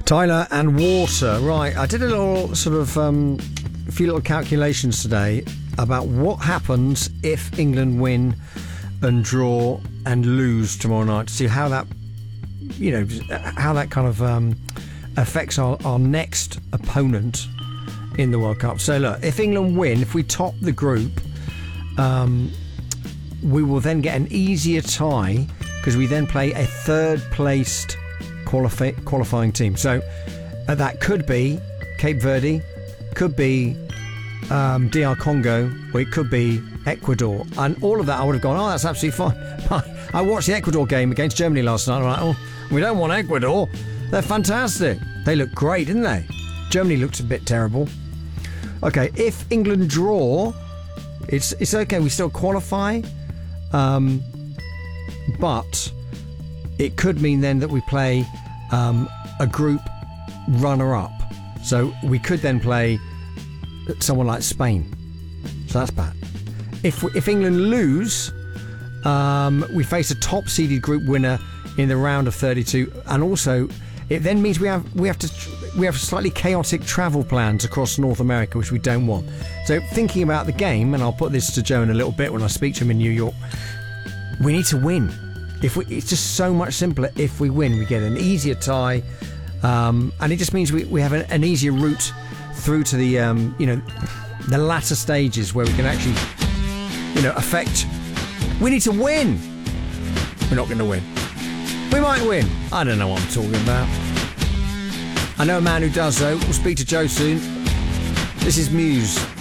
Tyler and Water. Right, I did a little sort of a few little calculations today about what happens if England win and draw and lose tomorrow night, to see how that, you know, how that kind of affects our next opponent in the World Cup. So look, if England win, if we top the group, we will then get an easier tie because we then play a third placed qualifying team. So that could be Cape Verde, could be DR Congo, or it could be Ecuador, and all of that I would have gone, oh, that's absolutely fine. I watched the Ecuador game against Germany last night. I'm like, oh, we don't want Ecuador. They're fantastic. They look great, didn't they? Germany looked a bit terrible. Okay, if England draw, it's okay. We still qualify, but it could mean then that we play a group runner-up. So we could then play someone like Spain. So that's bad. If England lose, we face a top-seeded group winner in the round of 32, and also it then means we have slightly chaotic travel plans across North America, which we don't want. So thinking about the game, and I'll put this to Joe in a little bit when I speak to him in New York, we need to win. It's just so much simpler if we win. We get an easier tie, and it just means we have an easier route through to the the latter stages where we can actually affect. We need to win. We're not going to win. We might win. I don't know what I'm talking about. I know a man who does, though. We'll speak to Joe soon. This is Muse.